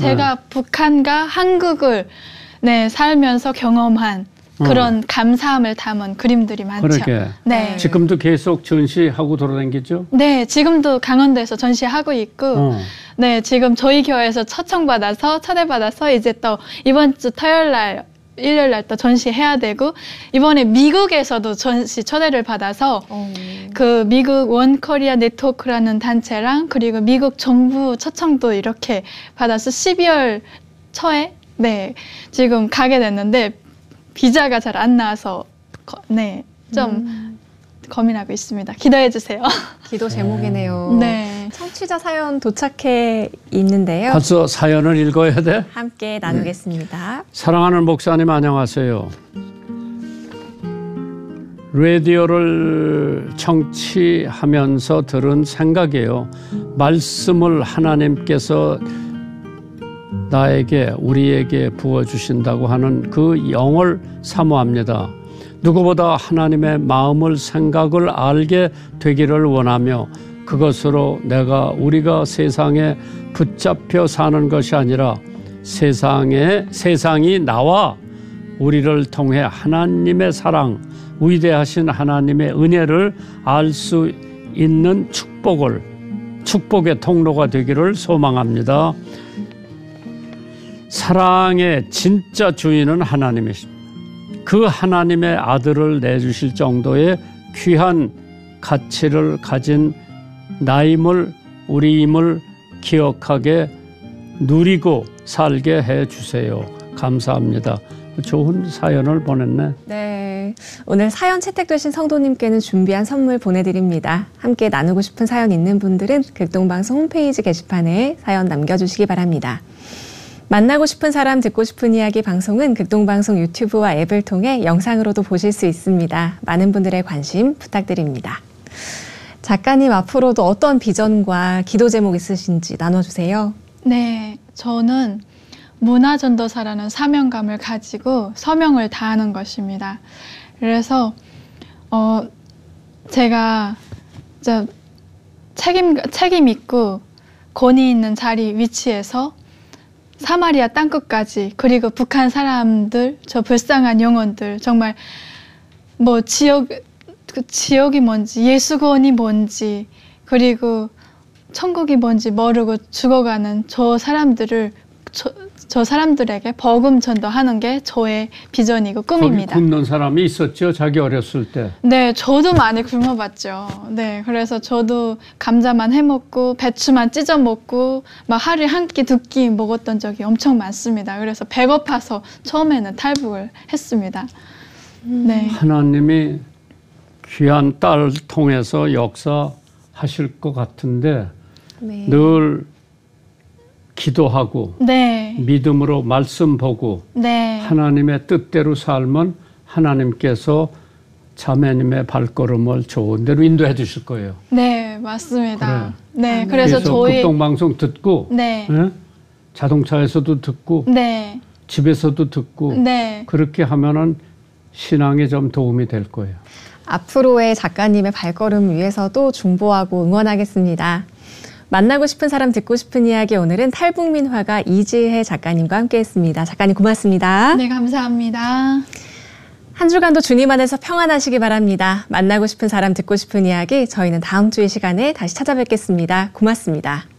제가 북한과 한국을 살면서 경험한 그런 감사함을 담은 그림들이 많죠. 그러게. 네. 지금도 계속 전시하고 돌아다니겠죠? 네, 지금도 강원도에서 전시하고 있고, 네, 지금 저희 교회에서 초대받아서 이제 또 이번 주 일요일 날 또 전시해야 되고, 이번에 미국에서도 전시 초대를 받아서 그 미국 원 코리아 네트워크라는 단체랑 그리고 미국 정부 초청도 이렇게 받아서 12월 초에 지금 가게 됐는데 비자가 잘 안 나와서 좀 고민하고 있습니다. 기도해 주세요. 기도 제목이네요. 네. 청취자 사연 도착해 있는데요. 벌써 사연을 읽어야 돼? 함께 나누겠습니다. 사랑하는 목사님 안녕하세요. 라디오를 청취하면서 들은 생각이에요. 말씀을 하나님께서 우리에게 부어주신다고 하는 그 영을 사모합니다. 누구보다 하나님의 마음을 생각을 알게 되기를 원하며 그것으로 우리가 세상에 붙잡혀 사는 것이 아니라 세상이 나와 우리를 통해 하나님의 사랑, 위대하신 하나님의 은혜를 알 수 있는 축복의 통로가 되기를 소망합니다. 사랑의 진짜 주인은 하나님이십니다. 그 하나님의 아들을 내주실 정도의 귀한 가치를 가진 우리임을 기억하게 누리고 살게 해주세요. 감사합니다. 좋은 사연을 보냈네. 네, 오늘 사연 채택되신 성도님께는 준비한 선물 보내드립니다. 함께 나누고 싶은 사연 있는 분들은 극동방송 홈페이지 게시판에 사연 남겨주시기 바랍니다. 만나고 싶은 사람 듣고 싶은 이야기 방송은 극동방송 유튜브와 앱을 통해 영상으로도 보실 수 있습니다. 많은 분들의 관심 부탁드립니다. 작가님 앞으로도 어떤 비전과 기도 제목 있으신지 나눠주세요. 네, 저는 문화전도사라는 사명감을 가지고 서명을 다하는 것입니다. 그래서 제가 책임 있고 권위 있는 위치에서 사마리아 땅끝까지 그리고 북한 사람들, 저 불쌍한 영혼들 정말 지옥이 뭔지 예수권이 뭔지 그리고 천국이 뭔지 모르고 죽어가는 저 사람들에게 복음 전도하는 게 저의 비전이고 꿈입니다. 거기 굶는 사람이 있었죠? 자기 어렸을 때. 네, 저도 많이 굶어봤죠. 네, 그래서 저도 감자만 해먹고 배추만 찢어 먹고 막 하루에 한 끼, 두 끼 먹었던 적이 엄청 많습니다. 그래서 배고파서 처음에는 탈북을 했습니다. 네. 하나님이 귀한 딸을 통해서 역사하실 것 같은데 늘 기도하고 믿음으로 말씀 보고 하나님의 뜻대로 살면 하나님께서 자매님의 발걸음을 좋은 대로 인도해 주실 거예요. 네, 맞습니다. 그래. 네, 그래서 저희 극동방송 듣고 자동차에서도 듣고 집에서도 듣고 그렇게 하면은 신앙에 좀 도움이 될 거예요. 앞으로의 작가님의 발걸음 위해서도 중보하고 응원하겠습니다. 만나고 싶은 사람 듣고 싶은 이야기 오늘은 탈북민화가 이지혜 작가님과 함께했습니다. 작가님 고맙습니다. 네, 감사합니다. 한 주간도 주님 안에서 평안하시기 바랍니다. 만나고 싶은 사람 듣고 싶은 이야기 저희는 다음 주의 시간에 다시 찾아뵙겠습니다. 고맙습니다.